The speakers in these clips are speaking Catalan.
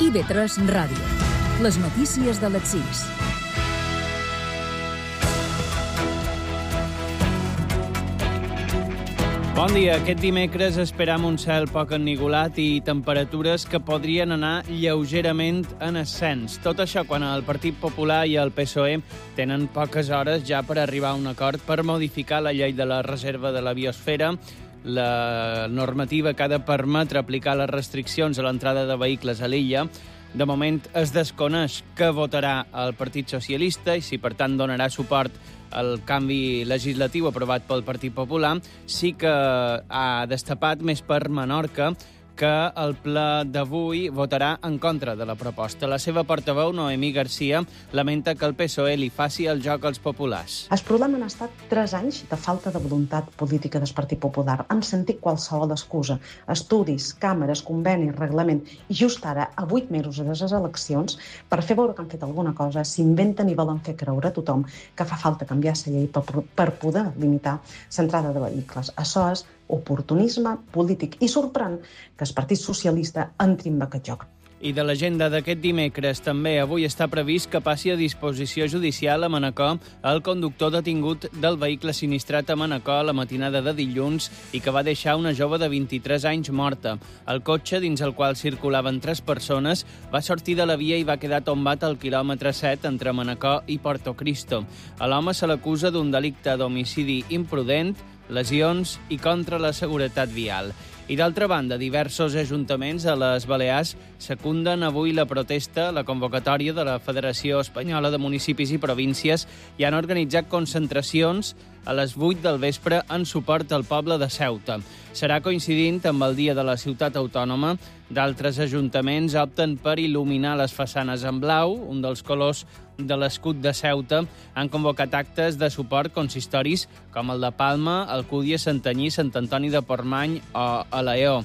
IB3 Ràdio. Les notícies de les 6. Bon dia. Aquest dimecres esperam un cel poc ennigolat i temperatures que podrien anar lleugerament en ascens. Tot això quan el Partit Popular i el PSOE tenen poques hores ja per arribar a un acord per modificar la llei de la reserva de la biosfera, la normativa que ha de permetre aplicar les restriccions a l'entrada de vehicles a l'illa. De moment es desconeix què votarà el Partit Socialista i si, per tant, donarà suport al canvi legislatiu aprovat pel Partit Popular. Sí que ha destapat més per Menorca que el ple d'avui votarà en contra de la proposta. La seva portaveu, Noemí Garcia, lamenta que el PSOE li faci el joc als populars. El problema han estat 3 anys de falta de voluntat política del Partit Popular. Han sentit qualsevol excusa. Estudis, càmeres, convenis, reglament. I just ara, a 8 mesos de les eleccions, per fer veure que han fet alguna cosa, s'inventen i volen fer creure a tothom que fa falta canviar la llei per poder limitar l'entrada de vehicles. Això és oportunisme polític i sorprèn que el Partit Socialista entri en aquest joc. I de l'agenda d'aquest dimecres també avui està previst que passi a disposició judicial a Manacor el conductor detingut del vehicle sinistrat a Manacor la matinada de dilluns i que va deixar una jove de 23 anys morta. El cotxe, dins el qual circulaven 3 persones, va sortir de la via i va quedar tombat al quilòmetre 7 entre Manacor i Portocristo. A l'home se l'acusa d'un delicte d'homicidi imprudent, lesions i contra la seguretat vial. I d'altra banda, diversos ajuntaments a les Balears secunden avui la protesta, la convocatòria de la Federació Espanyola de Municipis i Províncies i han organitzat concentracions a les 8 del vespre en suport al poble de Ceuta. Serà coincidint amb el Dia de la Ciutat Autònoma. D'altres ajuntaments opten per il·luminar les façanes en blau, un dels colors de l'escut de Ceuta. Han convocat actes de suport consistoris com el de Palma, Alcúdia, Santanyí, Sant Antoni de Portmany o Alaior.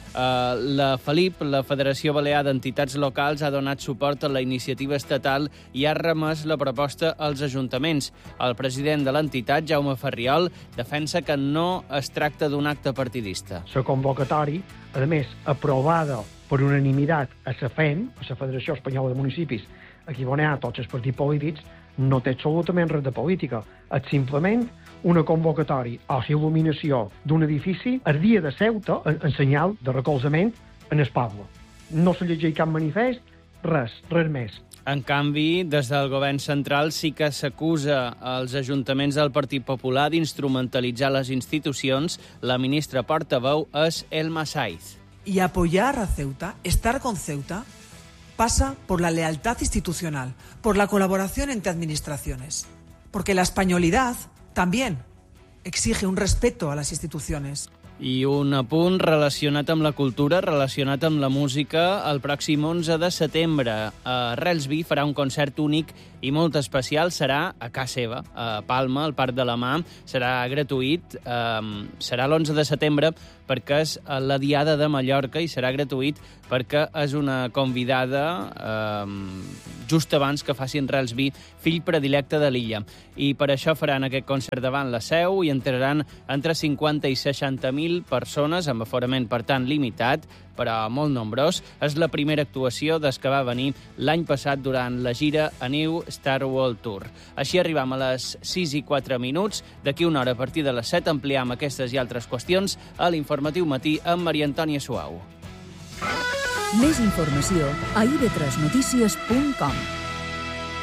La FELIP, la Federació Balear d'Entitats Locals, ha donat suport a la iniciativa estatal i ha remès la proposta als ajuntaments. El president de l'entitat, Jaume Ferriol, defensa que no es tracta d'un acte partidista. La convocatòria, a més, aprovada per unanimitat a la FEM, a la Federació Espanyola de Municipis, aquí on hi ha tots els partits polítics, no té absolutament res de política. És simplement una convocatòria o il·luminació d'un edifici el dia de Ceuta en senyal de recolzament en el poble. No se llegeix cap manifest, res més. En canvi, des del govern central sí que s'acusa als ajuntaments del Partit Popular d'instrumentalitzar les institucions. La ministra portaveu és Elma Saiz. Y apoyar a Ceuta, estar con Ceuta, pasa por la lealtad institucional, por la colaboración entre administraciones, porque la españolidad también exige un respeto a las instituciones. I un apunt relacionat amb la cultura, relacionat amb la música. El pròxim 11 de setembre a Relsby farà un concert únic i molt especial. Serà a casa seva, a Palma, al Parc de la Mà. Serà gratuït. Serà l'11 de setembre perquè és la Diada de Mallorca i serà gratuït perquè és una convidada just abans que facin Relsby, fill predilecte de l'illa. I per això faran aquest concert davant la seu i entraran entre 50 i 60.000 persones, amb aforament, per tant, limitat, però molt nombrós. És la primera actuació des que va venir l'any passat durant la gira A New Star World Tour. Així arribam a les 6:04. D'aquí una hora, a partir de les 7, ampliam aquestes i altres qüestions a l'Informatiu Matí amb Maria Antònia Suau. Més informació a ib3notícies.com.